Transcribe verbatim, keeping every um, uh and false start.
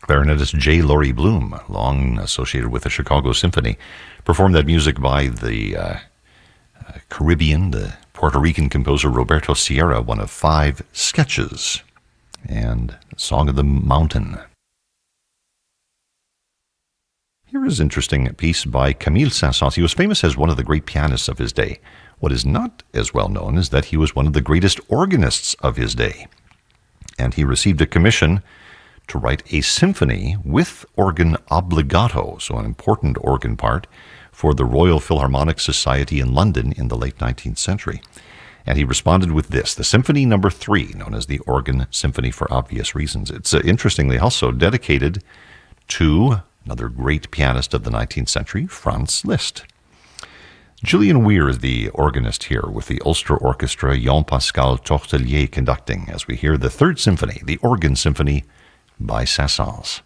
Clarinetist J. Laurie Bloom, long associated with the Chicago Symphony, performed that music by the uh, uh, Caribbean, the Puerto Rican composer Roberto Sierra, one of five sketches, and Song of the Mountain. Here is an interesting piece by Camille Saint-Saëns. He was famous as one of the great pianists of his day. What is not as well known is that he was one of the greatest organists of his day. And he received a commission to write a symphony with organ obbligato, so an important organ part, for the Royal Philharmonic Society in London in the late nineteenth century. And he responded with this, the Symphony Number Three, known as the Organ Symphony for obvious reasons. It's uh, interestingly also dedicated to another great pianist of the nineteenth century, Franz Liszt. Gillian Weir is the organist here with the Ulster Orchestra, Jean-Pascal Tortelier conducting, as we hear the Third Symphony, the Organ Symphony by Saint-Saëns.